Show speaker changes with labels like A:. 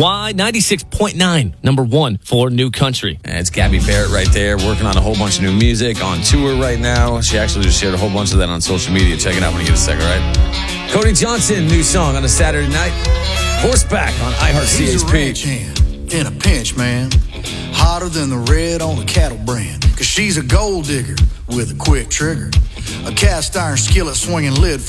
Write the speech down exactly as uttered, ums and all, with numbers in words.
A: Y ninety-six point nine, number one for New Country.
B: And it's Gabby Barrett right there, working on a whole bunch of new music, on tour right now. She actually just shared a whole bunch of that on social media. Check it out when you get a second, all right? Cody Johnson, new song on a Saturday night. Horseback on iHeart C H P.
C: He's a ranch hand in a pinch, man. Hotter than the red on a cattle brand. Cause she's a gold digger with a quick trigger. A cast iron skillet swinging lid